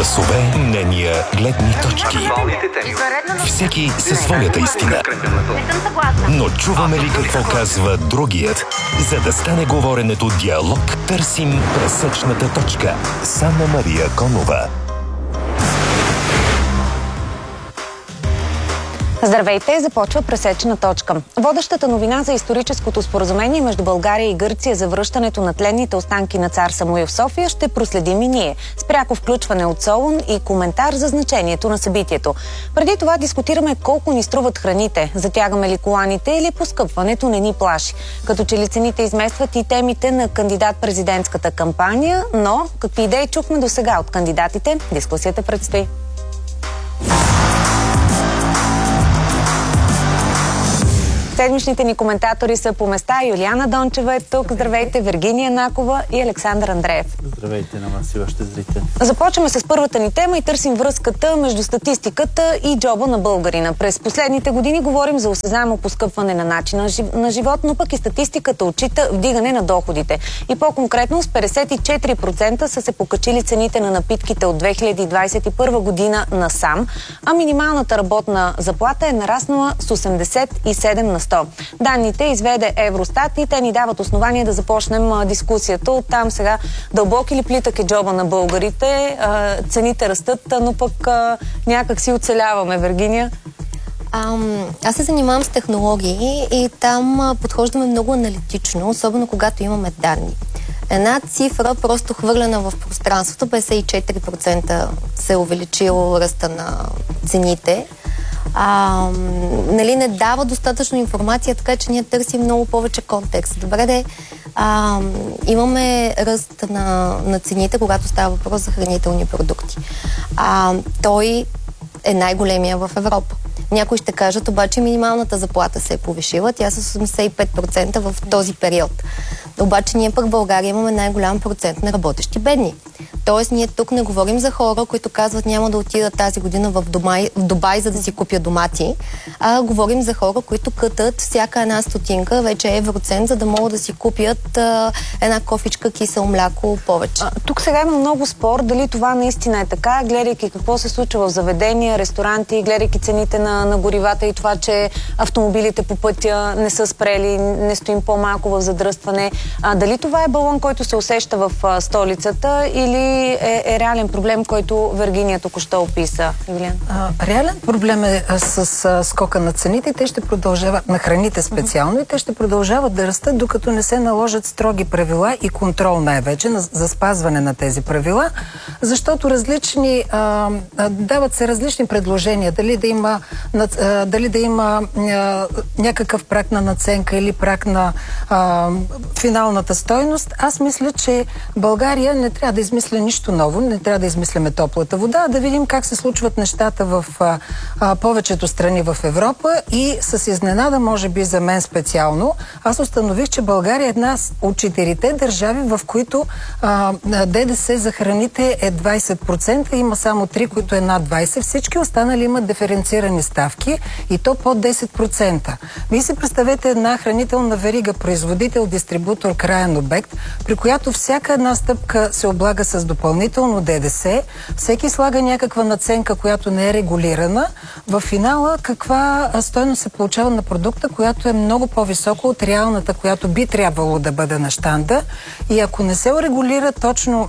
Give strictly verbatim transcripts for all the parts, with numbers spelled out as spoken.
Гласове, мнения, гледни точки. Всеки със своята истина. Но чуваме ли какво казва другият? За да стане говоренето диалог, търсим пресечната точка. с Анна-Мария Конова. Здравейте, започва пресечна точка. Водещата новина за историческото споразумение между България и Гърция за връщането на тленните останки на цар Самуил в София ще проследим и ние, с пряко включване от Солун и коментар за значението на събитието. Преди това дискутираме колко ни струват храните, затягаме ли коланите или поскъпването не ни плаши. Като че ли цените изместват и темите на кандидат-президентската кампания, но какви идеи чухме до сега от кандидатите, дискусията предстои. Седмичните ни коментатори са по места. Юлиана Дончева е тук. Здравейте, Вергиния Накова и Александър Андреев. Здравейте на вас и вашите зрители. Започваме с първата ни тема и търсим връзката между статистиката и джоба на българина. През последните години говорим за осезаемо поскъпване на начина на живот, но пък и статистиката отчита вдигане на доходите. И по-конкретно с петдесет и четири процента са се покачили цените на напитките от две хиляди двадесет и първа година насам, а минималната работна заплата е нараснала с осемдесет и седем на сто. Данните изведе Евростат и те ни дават основание да започнем а, дискусията. Оттам сега дълбоки ли плитък е джоба на българите, а, цените растат, но пък а, някак си оцеляваме, Вергиния? Ам, аз се занимавам с технологии и там а, подхождаме много аналитично, особено когато имаме данни. Една цифра, просто хвърлена в пространството, петдесет и четири процента се е увеличил ръста на цените. А, нали, не дава достатъчно информация, така че ние търсим много повече контекст. Добре де, а, имаме ръст на, на цените, когато става въпрос за хранителни продукти. А, той е най-големия в Европа. Някои ще кажат, обаче минималната заплата се е повишила, тя с осемдесет и пет процента в този период. Обаче ние пък в България имаме най-голям процент на работещи бедни. Тоест ние тук не говорим за хора, които казват няма да отидат тази година в Дубай, в Дубай за да си купя домати, а говорим за хора, които кътат всяка една стотинка, вече евроцент, за да могат да си купят а, една кофичка кисело мляко повече. А, тук сега има много спор дали това наистина е така, гледайки какво се случва в заведения, ресторанти, гледайки цените на, на горивата и това, че автомобилите по пътя не са спрели, не стоим по-малко в задръстване. А, дали това е балон, който се усеща в а, столицата или е, е реален проблем, който Вергиния току-що описа? А, реален проблем е а, с а, скока на цените. Те ще продължават, на храните специално, mm-hmm. и те ще продължават да растат, докато не се наложат строги правила и контрол най-вече на, за спазване на тези правила, защото различни а, а, дават се различни предложения. Дали да има, а, дали да има а, някакъв праг на надценка или праг на а, финалната стойност. Аз мисля, че България не трябва да измисля нищо ново, не трябва да измисляме топлата вода, да видим как се случват нещата в а, а, повечето страни в Европа и с изненада, може би за мен специално, аз установих, че България е една от четирите държави, в които а, ДДС за храните е двадесет процента, има само три, които е над двадесет процента, всички останали имат диференцирани ставки и то под десет процента. Вие си представете една хранителна верига, производител, дистрибутор, краен обект, при която всяка една стъпка се облага с допълнително ДДС, всеки слага някаква надценка, която не е регулирана. В финала каква стойност се получава на продукта, която е много по-висока от реалната, която би трябвало да бъде на щанда. И ако не се регулира точно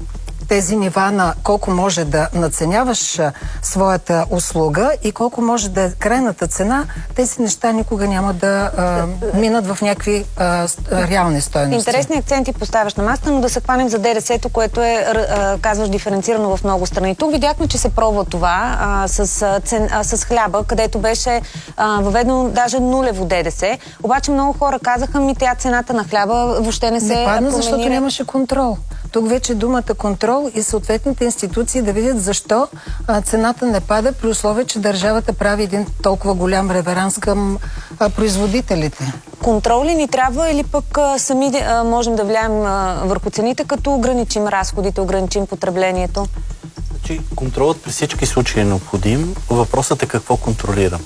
тези нива на колко може да надценяваш а, своята услуга и колко може да е крайната цена, тези неща никога няма да а, минат в някакви а, реални стойности. Интересни акценти поставяш на масата, но да се хванем за ДДС-то, което е, а, казваш, диференцирано в много страни. Тук видяхме, че се пробва това а, с, а, цен, а, с хляба, където беше а, въведено даже нулево ДДС. Обаче много хора казаха, ми тя цената на хляба въобще не се не падна, променира. защото нямаше контрол. Тук вече думата контрол и съответните институции да видят защо а, цената не пада, при условие, че държавата прави един толкова голям реверанс към а, производителите. Контрол ли ни трябва или пък а, сами а, можем да влияем а, върху цените, като ограничим разходите, ограничим потреблението? Значи, контролът при всички случаи е необходим. Въпросът е какво контролираме.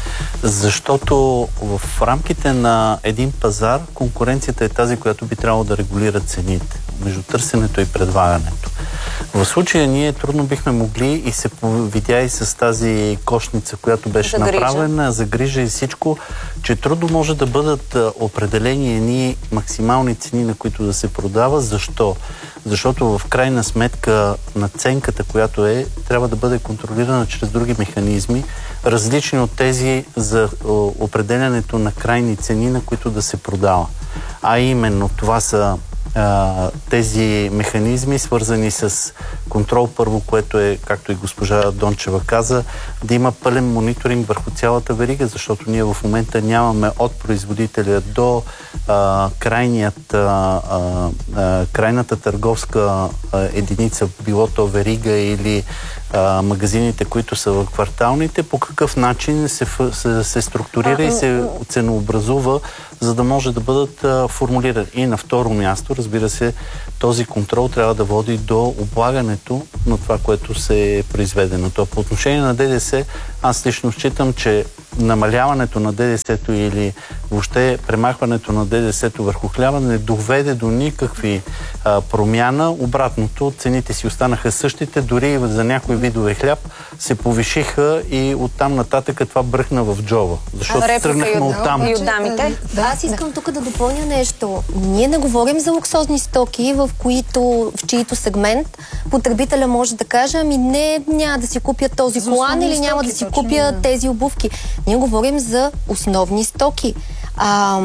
Защото в рамките на един пазар конкуренцията е тази, която би трябвало да регулира цените между търсенето и предлагането. В случая ние трудно бихме могли и се видя и с тази кошница, която беше Загрижа. направена, за грижа и всичко, че трудно може да бъдат определени едни максимални цени, на които да се продава. Защо? Защото в крайна сметка надценката, която е, трябва да бъде контролирана чрез други механизми, различни от тези за определянето на крайни цени, на които да се продава. А именно това са тези механизми, свързани с контрол първо, което е, както и госпожа Дончева каза, да има пълен мониторинг върху цялата верига, защото ние в момента нямаме от производителя до а, крайният, а, а, крайната търговска а, единица, било то верига или а, магазините, които са в кварталните, по какъв начин се, се, се структурира и се ценообразува, за да може да бъдат а, формулирани. И на второ място, разбира се, този контрол трябва да води до облагането на това, което се е произведено. То по отношение на ДДС, аз лично считам, че намаляването на ДДС-то или въобще премахването на ДДС-то върху хляба не доведе до никакви а, промяна. Обратното, цените си останаха същите, дори за някои видове хляб се повишиха и оттам нататък това бръхна в джоба. Защото тръгнахме оттам. И от дамите? Да, аз искам тук да допълня нещо. Ние не говорим за луксозни стоки, в, които, в чието сегмент потребителя може да каже, ами не, няма да си купя този колан или няма да си купя тези обувки. Ние говорим за основни стоки. А,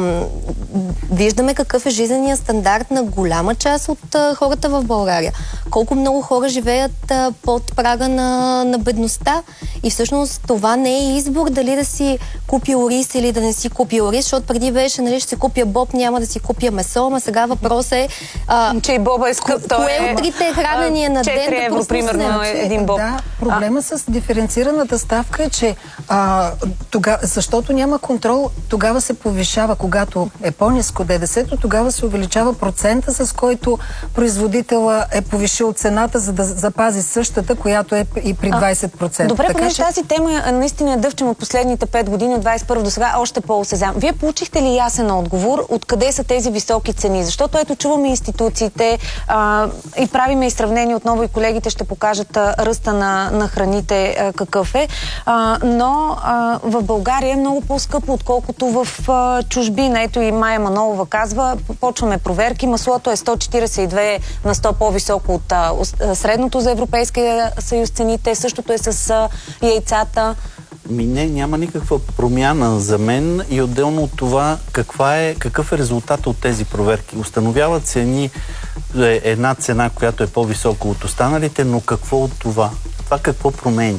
виждаме какъв е жизненият стандарт на голяма част от а, хората в България. Колко много хора живеят а, под прага на, на бедността. И всъщност това не е избор дали да си купи ориз или да не си купи ориз, защото преди беше, нали, ще си купя боб, няма да си купя месо, ама сега въпрос е... А, че и боба е скъп. Кое е от трите хранения на ден да евро, примерно, един боб. Да, проблема а... с диференцираната ставка е, че а, тога, защото няма контрол, тогава се повишава, когато е по-ниско ДДС-то, тогава се увеличава процента, с който производителя е повишил цената, за да запази същата, която е и при двайсет процента. Добре, така, понеже че... тази тема наистина е дъвчем от последните пет години, от двайсет и първа до сега, още по-осезам. Вие получихте ли ясен отговор откъде са тези високи цени? Защото ето чуваме институциите а, и правиме и сравнение, отново и колегите ще покажат а, ръста на, на храните а, какъв е, а, но а, в България е много по-скъпо, отколкото в а, чужбина. Ето и Майя Манолова казва, почваме проверки, маслото е сто четирийсет и две на сто по-високо от а, средното за Европейския съюз цените, същото е с а, яйцата. Ми не, няма никаква промяна за мен и отделно от това каква е, какъв е резултат от тези проверки. Установяват цени, е една цена, която е по-висока от останалите, но какво от това? Това какво променя?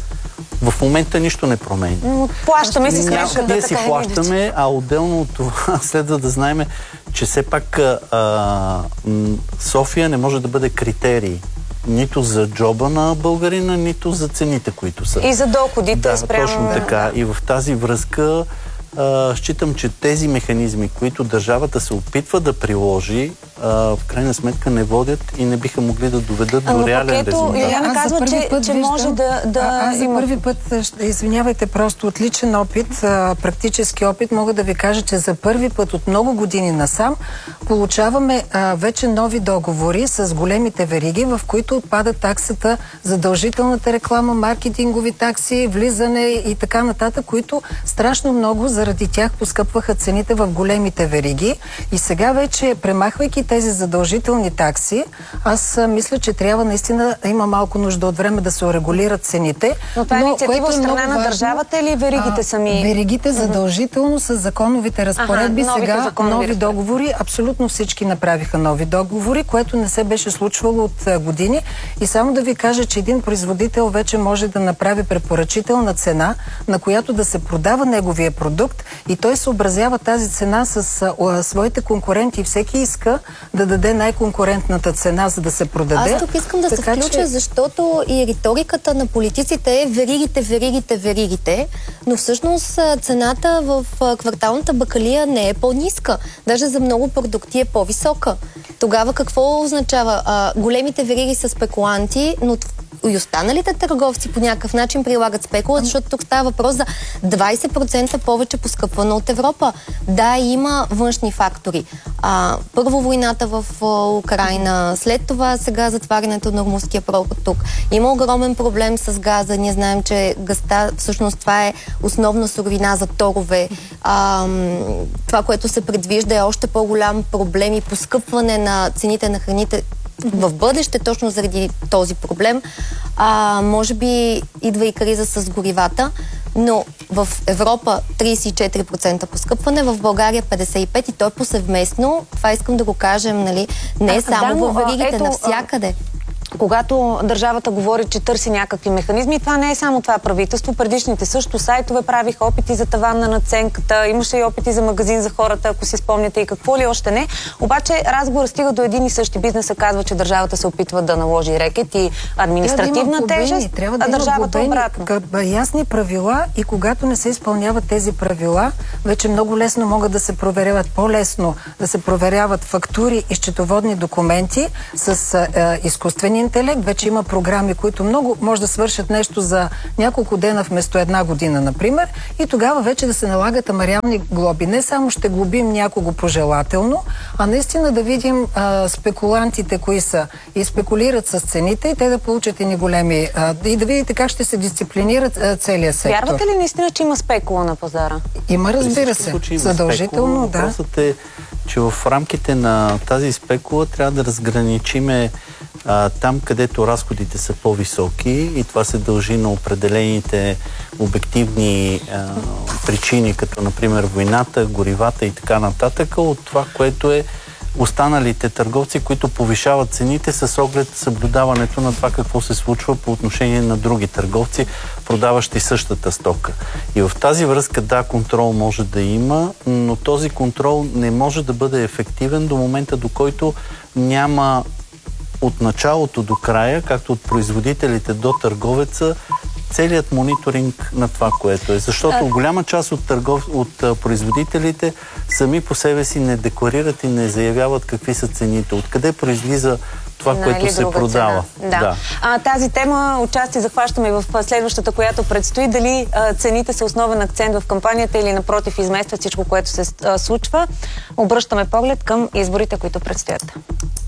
В момента нищо не променя. Плащаме си сметката. Ние си плащаме, а отделно от това следва да знаем, че все пак а, София не може да бъде критерий. Нито за джоба на българина, нито за цените, които са. И за доходите. Да, спрямо... точно така. И в тази връзка а, считам, че тези механизми, които държавата се опитва да приложи, а, в крайна сметка не водят и не биха могли да доведат а, до реален пакето, резултат. Лиляна казва, че, че виждам, може да, да а, аз за има... първи път, извинявайте, просто от личен опит, а, практически опит, мога да ви кажа, че за първи път от много години насам получаваме а, вече нови договори с големите вериги, в които отпада таксата, задължителната реклама, маркетингови такси, влизане и така нататък, които страшно много заради тях поскъпваха цените в големите вериги. И сега вече, премахвайки тези задължителни такси, аз а, мисля, че трябва наистина, има малко нужда от време да се урегулират цените. Но това е инициатива от страна на държавата или веригите а, сами? Веригите задължително с законовите разпоредби. Аха, сега нови разпоредби. договори. Абсолютно всички направиха нови договори, което не се беше случвало от а, години. И само да ви кажа, че един производител вече може да направи препоръчителна цена, на която да се продава неговия продукт, и той съобразява тази цена с а, своите конкуренти. Всеки иска да даде най-конкурентната цена, за да се продаде. Аз тук искам да така, се включа, че... защото и риториката на политиците е веригите, веригите, веригите, но всъщност цената в кварталната бакалия не е по-ниска. Даже за много продукти е по-висока. Тогава какво означава? А, големите вериги са спекуланти, но и останалите търговци по някакъв начин прилагат спекула, защото тук става въпрос за двайсет процента повече поскъпване от Европа. Да, има външни фактори. А, първо войната в Украйна, след това сега затварянето на Ормузския проход тук. Има огромен проблем с газа. Ние знаем, че газта, всъщност това е основна суровина за торове. А, това, което се предвижда, е още по-голям проблем и поскъпване на цените на храните в бъдеще, точно заради този проблем. А, може би идва и криза с горивата, но в Европа трийсет и четири процента поскъпване, в България петдесет и пет процента и то е повсеместно. Това искам да го кажем, нали? Не е само във веригите, навсякъде. Когато държавата говори, че търси някакви механизми, това не е само това правителство. Предишните също сайтове правиха опити за таван на надценката, имаше и опити за магазин за хората, ако си спомняте, и какво ли още не. Обаче разговор стига до един и същи. Бизнеса казва, че държавата се опитва да наложи рекет и административна да тежест, трябва да а държавата обратно. Ясни правила и когато не се изпълняват тези правила, вече много лесно могат да се проверяват, по-лесно да се проверяват фактури и счетоводни документи с е, изкуствени интелект. Вече има програми, които много може да свършат нещо за няколко дена вместо една година, например, и тогава вече да се налагат амариални глоби. Не само ще глобим някого пожелателно, а наистина да видим а, спекулантите, кои са и спекулират с цените и те да получат едни големи а, и да видите как ще се дисциплинират а, целият сектор. Вярвате ли наистина, че има спекула на пазара? Има, разбира се. Задължително, да. Въпросът е, че в рамките на тази спекула трябва да разграничиме а, там, където разходите са по-високи и това се дължи на определените обективни а, причини, като например войната, горивата и така нататък, от това, което е останалите търговци, които повишават цените с оглед съблюдаването на това какво се случва по отношение на други търговци, продаващи същата стока. И в тази връзка, да, контрол може да има, но този контрол не може да бъде ефективен до момента, до който няма от началото до края, както от производителите до търговеца, целият мониторинг на това, което е. Защото голяма част от, търгов... от а, производителите сами по себе си не декларират и не заявяват какви са цените. Откъде произлиза това, на което се продава. Да. Да. А, тази тема отчасти захващаме в следващата, която предстои. Дали а, цените са основен акцент в кампанията или напротив изместват всичко, което се а, случва. Обръщаме поглед към изборите, които предстоят.